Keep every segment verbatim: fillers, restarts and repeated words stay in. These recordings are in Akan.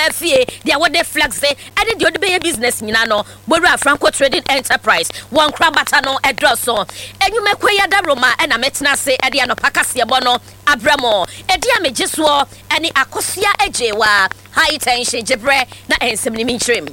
fie dia wo de flex e de de be business nyina no Bora Franco Trading Enterprise one krabata no edroso enyume kwaya da Roma e na metena se e de anopaka se bo no abramo e de amegiso ene akosia ejewa high tension jebre na ensem ni minchrim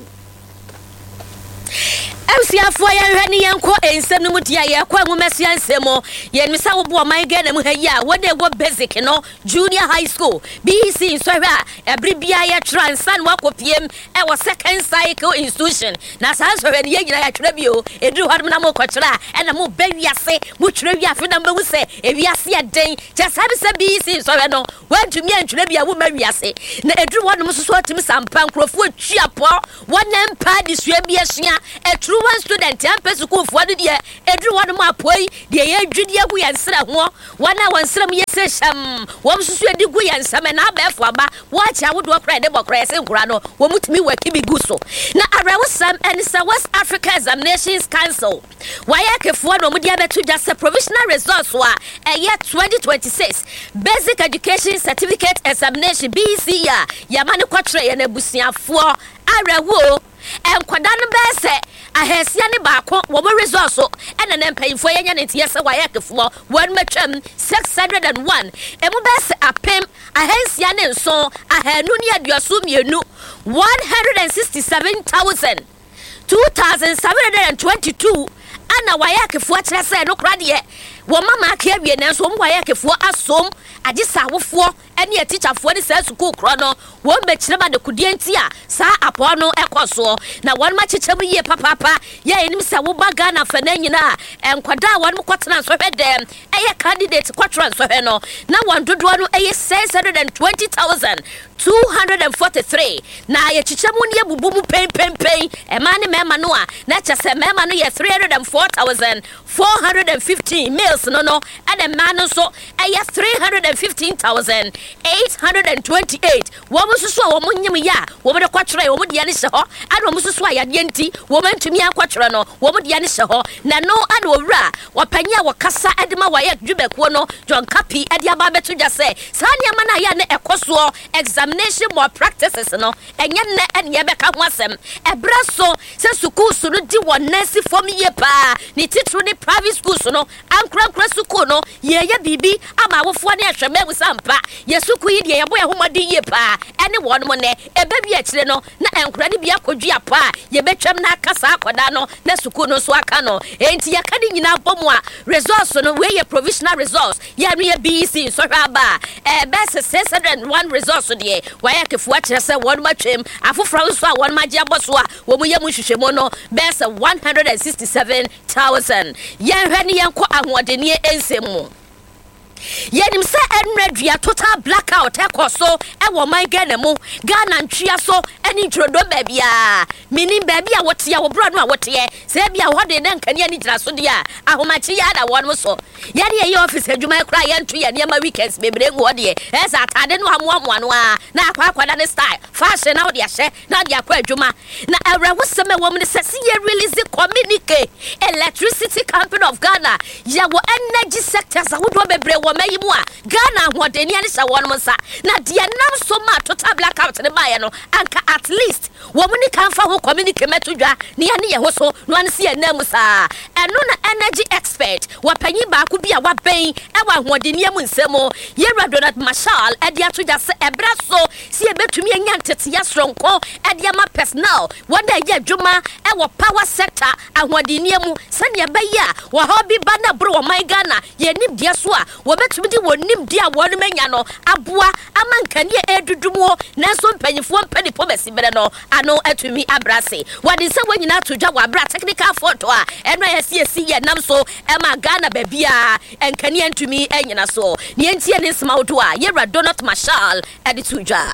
Emsia fo ya hwani yanko ensem no mudia ye kwa nwumesia nsemo ye nmisa wo bo man ga na mu hayi a wode go basic no junior high school B C so hwa ebribia ye transan wakopiem e wo second cycle institution na sa so hwani ye nyina ya twera bio edru hodum na mo kwatira e na mo bawiase mo twera wi afi na mbawu se ewiase ya den je sabe se B C so hwa no wantumi antwera bia wo mawiase na edru hodum so so otimi sampa nkrofo atwiapo wonam pa disua bia sua etru one student ampe school for the year edru one ma poi de ye dwudi agu yansra ho wana wansram ye se sham wom susu edigu yansam na abefo aba wacha wodo kra de bokra se nkura no womutimi waki bi guso na arawsam and sa West Africa Examinations Council waya kefo no mudi abetu just provisional results wa eye twenty twenty-six basic education certificate examination B C ya yamane kwatre ye na busuafo arawo enkwada no bese ahesia ne baako wo mo resource ene ne mpanyfo yenya ne tie se waya kefo won matwam six hundred and one emu bese apem ahesia ne nso ahanu ne aduaso mienu one hundred sixty-seven thousand two thousand seven hundred twenty-two ana waya kefo akere se no kra de wo mama aka awie ne nso mo waya kefo asom agisa wofo ene teacher fo ne sa school kro no wo mbekire ba de kudie ntia sa apo no ekoso na won ma chechemu ye papa papa ye enim sa wo baga na fa na nyina enkwada won mo kwotena so hwedem eye candidate kwotran so hwe no na won dodo no eye six hundred twenty thousand two hundred forty-three na ye chichemu ne bubu mu pen pen pen e ma ne mema no a na chese mema no ye three hundred four thousand four hundred fifteen males no no and a man so eye three hundred fifteen thousand eight hundred twenty-eight wo mo susu wo mo nyim ya wo mo de kwatwere wo mo de ne hye ho and wo mo susu ayade nti wo mo ntumi akwatwere no wo mo de ne hye ho na no and owura wo panya wo kasa edema wa ye dwubekuo no John Kapi ade aba beto dwa se sania ma na ya ne ekoso examination more practices no enye ne ene be ka ho asem ebra so se school so no di won nurse form ye pa ni titru ni private schools no ankra ankra school no ye ye bibi ama wofo ne ahweme wusampa ye suku yi de ye boye homodi ye pa ene won mo ne ebe bi akire no na enkra de bi akodwu apa ye betwam na akasa akoda no na suku no so aka no enti ye ka de nyina bomu a results no we ye provisional results ye no ye B C so haba e best six hundred one results de waya kefu akire se won matwem afofra so a won magia boso a wo mu ye mu hwehwemo no best one hundred sixty-seven thousand ye hwani ye nko ahodenie ensemu yenim se enredua total blackout ekoso e wo man Ghana mu Ghana ntwia so eni ntrodo babia minim babia wote ya wo bro no a wote ye se bia hode na nkane ani gira so dia ahomachi ya da won so ye de ye office adwuma kra ye ntu ye niam weekends bebre ngo de e sa atade no amoamoa no a na akwa akwada ne style fashion na ode ahye na de akwa adwuma na awra woseme wo me se ye release communique Electricity Company of Ghana ya wo energy sectors awodo bebre wo mayimu a Ghana hodeni ani sha won mo sa na de nam so ma total blackout ne baye no anka at least wo mu ni kan fa ho communique metodwa ne ya ne ye ho so no an se ye nam sa eno na energy expert wa panyi ba ku bia wa ben e wa hodeni am nsemo ye Donald Marshall e de atodwa se ebra so se e betumi anya ntete ya sronko e de ama personal wanda ye adwuma e wo power sector ahodeni am se ne baye a wo hobby bana bro wo man Ghana ye nim dia so a wo betumi di wonim dia won manya no aboa amankane edudumo nanso mpanyifo mpanipo besibere no ano atumi abrase wade se wanyina todwa wa abra technical photo a eno yesi esi ye nam so ema Ghana babia enkane antumi enyina so ne entie ne smauto a ye Donald Marshall editudwa.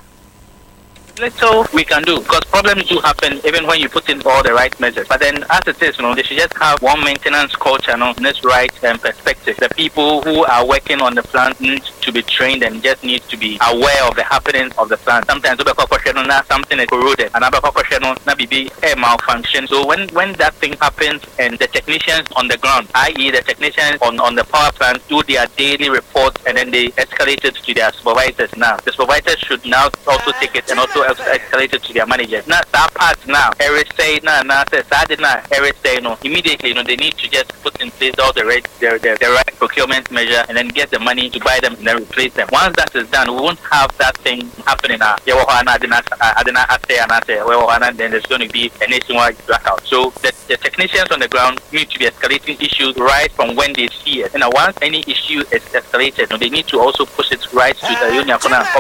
Little we can do, because problems do happen even when you put in all the right measures. But then, as it is, you know, they should just have one maintenance culture, you know, in this right um, perspective. The people who are working on the plant need to be trained and just need to be aware of the happenings of the plant. Sometimes something is corroded, and be a malfunction. So when when that thing happens, and the technicians on the ground, that is, the technicians on, on the power plant, do their daily reports, and then they escalate it to their supervisors. Now, the supervisors should now also take it and also escalate it to their managers. Now that part now, every say now, now says I did not every say no. Immediately, you know, they need to just put in place all the right, the, the, the right procurement measure and then get the money to buy them and then replace them. Once that is done, we won't have that thing happening now. I did not, I did not say and I say, well, and then there's going to be a nationwide blackout. So the, the technicians on the ground need to be escalating issues right from when they see it. And now once any issue is escalated, you know, they need to also push it right to the union.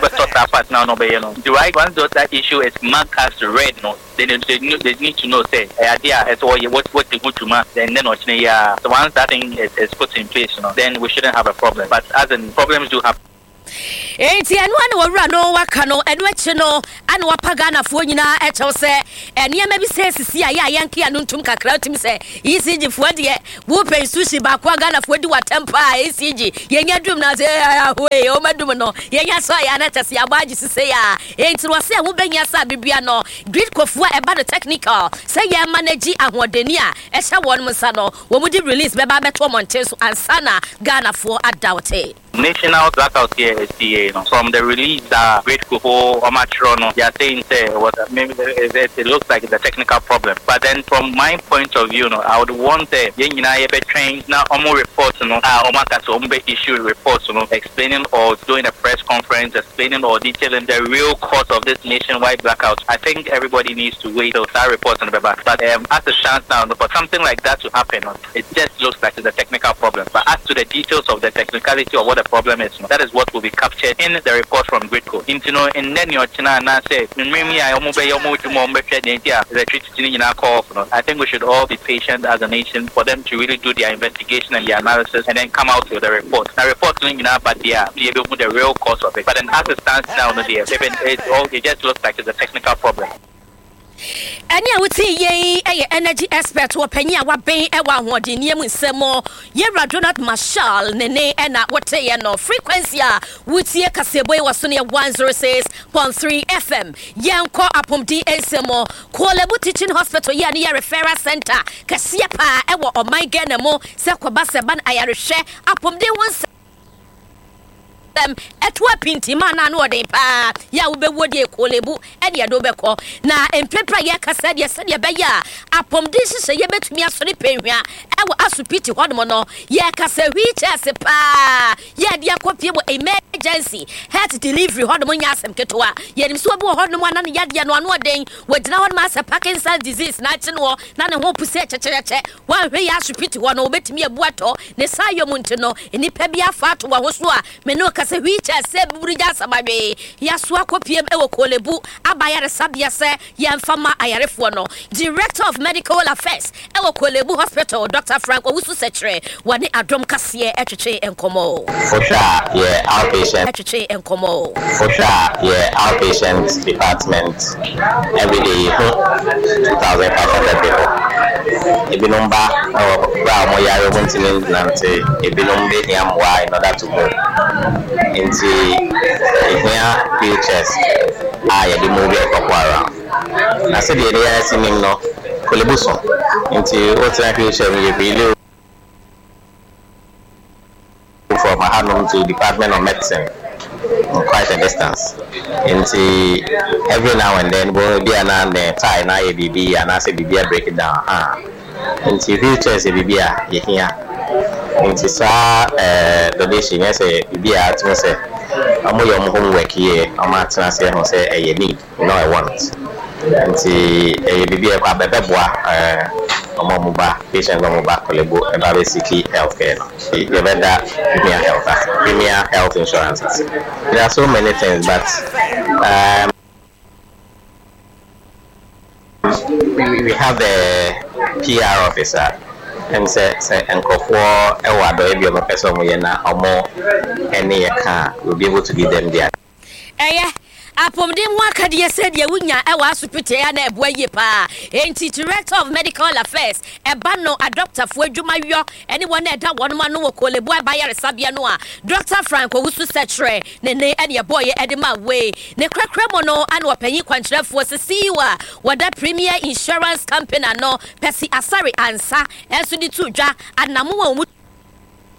The right once that issue is marked as red, no, they, they, they need to know, say, idea as well, what what they good to mark, then then yeah. So once that thing is, is put in place, you know, then we shouldn't have a problem. But as in problems do happen. Enti anu anu wura no waka no enu echi no anu wapagana fo nyina echo se enia ma bi se sisi ya ya yanke anu ntum kakra tumi se E C G fo de wo pensushi ba kwa gana fo di watempa E C G yenya dum na se hoye o madum no yenya so ya na tese ya baagi sise ya enti wo se wo benya sa bibia no grid kofo e ba the technical se ya manage ahodeni a e hye won msa no wo mu di release be ba beto monte so ansana Ghana fo adoubt national blackout here is you know, from the release that uh, Great Kupo or Matrono, they are saying say what maybe it, it looks like it's a technical problem. But then from my point of view, you know, I would want the you know train now Omo reports, you know, Omakaso Ombe issue reports, you know, explaining or doing a press conference, explaining or detailing the real cause of this nationwide blackout. I think everybody needs to wait till that report on the back. But um, as a chance now, for something like that to happen, it just looks like it's a technical problem. But as to the details of the technicality of what the problem is, that is what will be captured in the report from Gridco. You know, and then your China and I say, maybe I almost be almost more the treaty in our call. I think we should all be patient as a nation for them to really do their investigation and their analysis and then come out with a report. The report in our but yeah, be able to put the real cause of it. But then as it stands now, it just looks like it's a technical problem. Any I would say ye a energy expert or penny wa bay e wa hodi niam nsemo ye Radonat Marshall nene ena what say no frequency a wutie kaseboy was on one oh six point three F M yanko apom di nsemo Kolebu Teaching Hospital ye ne referral center kasia pa e wo o my Ghana mo se kwaba seban ayarehwe apom di one them etwa pinti mana no de pa ya wo be wodi Kolebu e de do beko na empepra ye kasa de se de be ya apom di hye ye betumi asori penhua e wo asupiti hodmo no ye kasa wheelchair pa ye de akopie bo emergency health delivery hodmo nya asem ketoa ye nim so bo hodmo na ya de no ano den wodina hodmo asa Parkinson's disease na chi no na ne ho puse checheche wan hwe ya asupiti ho no betumi abuato ne sayo munti no enipa bia fa to wo so a me no se wheelchair se burija sababe ya so akopie e wo Kolebu abayare sabia se ya mfama ayarefo no Director of Medical Affairs e wo Kolebu Hospital Doctor Frank Owusu Sechere wani adom kase etwetwe enkomo for sure yeah outpatient etwetwe enkomo for sure yeah outpatient department every day two thousand five hundred people ebinomba or bra mo yare wontini nante ebinombe niamwa in order to go into here wheelchairs ah yeah the movie around na say the area seeming no Kolebu so into what like wheelchair we really from Hanum to Department of Medicine quite a distance into every now and then we'll be an tie na A B B and I say B B break it down ah into wheelchairs A B B here into sa uh donation yes a B B at me say I'm your homework here I'm at say I say a need you know I want into a B B kwa bebeboa uh Omomuba, patient Omomuba, Kolebu, and basically healthcare. You better premier health, premier health insurances. There are so many things, but um, we, we have the P R officer. And say, say, and for a while, if you're a person or more, any car will be able to give them their. Eh, apom dem waka de said ye wunya e wa asupite ya na eboye pa enti Director of Medical Affairs e ba no a doctor fo adwuma wio ene wona e da won ma no wo Kolebu abayare sabia no a Doctor Frank Owusu Sechere ne ne ene boye e de ma we ne krakra mo no ana opanyi kwankyerefo sisiwa wada Premier Insurance Company no pesi asari ansa enso di tudwa anamo wa